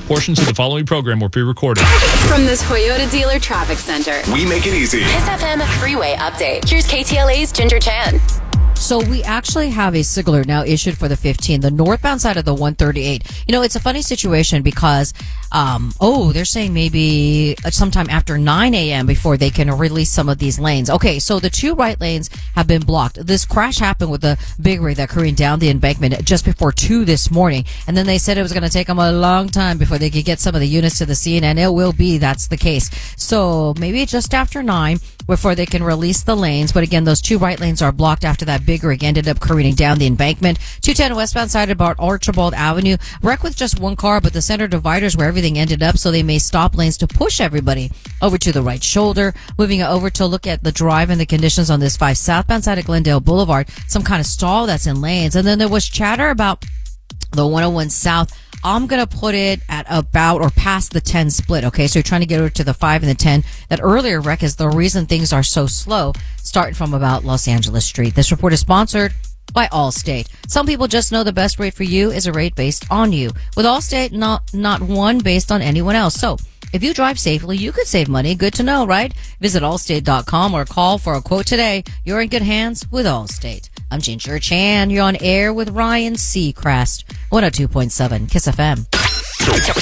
Portions of the following program were pre-recorded. From the Toyota Dealer Traffic Center, we make it easy. Kiss FM Freeway Update. Here's KTLA's Ginger Chan. So we actually have a SIG alert now issued for the 15, the northbound side of the 138. You know, it's a funny situation because, they're saying maybe sometime after 9 a.m. before they can release some of these lanes. Okay, so the two right lanes have been blocked. This crash happened with the big rig that careened down the embankment just before 2 this morning. And then they said it was going to take them a long time before they could get some of the units to the scene, and it will be, that's the case. So maybe just after 9 before they can release the lanes. But again, those two right lanes are blocked after that big rig ended up careening down the embankment. 210 westbound side about Archibald Avenue. Wreck with just one car, but the center dividers where everything ended up, so they may stop lanes to push everybody over to the right shoulder. Moving over to look at the drive and the conditions on this 5 southbound side of Glendale Boulevard. Some kind of stall that's in lanes. And then there was chatter about the 101 South. I'm going to put it at about or past the 10 split, okay? So you're trying to get over to the 5 and the 10. That earlier wreck is the reason things are so slow, starting from about Los Angeles Street. This report is sponsored by Allstate. Some people just know the best rate for you is a rate based on you. With Allstate, not one based on anyone else. So if you drive safely, you could save money. Good to know, right? Visit allstate.com or call for a quote today. You're in good hands with Allstate. I'm Ginger Chan. You're on air with Ryan Seacrest. 102.7 Kiss FM.